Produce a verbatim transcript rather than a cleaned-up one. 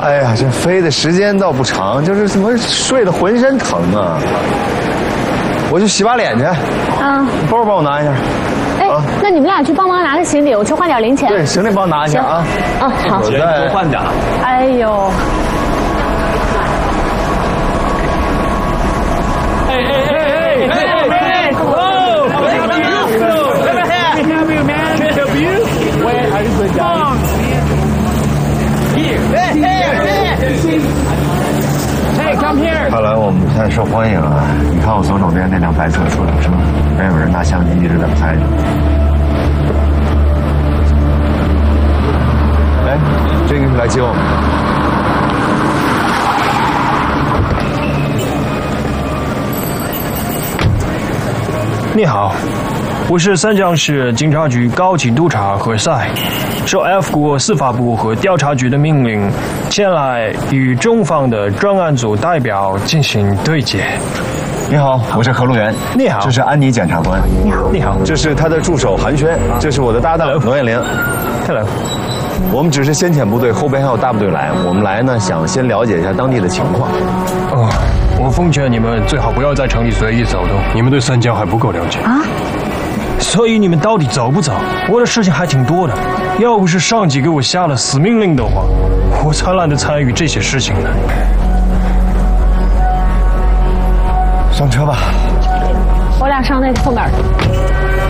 哎呀，这飞的时间倒不长，就是怎么睡得浑身疼啊！我去洗把脸去。啊，包帮我拿一下。 哎，啊、那你们俩去帮忙拿个行李，我去换点零钱。 对，行李帮我拿一下啊。 啊，好。 我再多换点。 哎呦。 哎哎哎哎哎哎 ！Whoa! Can I help you, man? Can I help you? Where are you going? Here. Hey, hey, hey! Come here. 看来我们现在受欢迎啊！你看我左手边那辆白色出租车，还有人拿相机一直在拍着。哎，这个是来接我们的。 你好，我是三江市警察局高级督察何赛，受 F 国司法部和调查局的命令，前来与中方的专案组代表进行对接。 你好，我是何路源。 你好， 这是安妮检察官。 你好，你好， 这是他的助手韩轩，这是我的搭档罗艳玲。 Hello。 我们只是先遣部队，后边还有大部队来。我们来呢，想先了解一下当地的情况。 哦。我奉劝你们最好不要在城里随意走动，你们对三江还不够了解啊。所以你们到底走不走？我的事情还挺多的，要不是上级给我下了死命令的话，我才懒得参与这些事情呢。 上车吧。 我俩上那后面。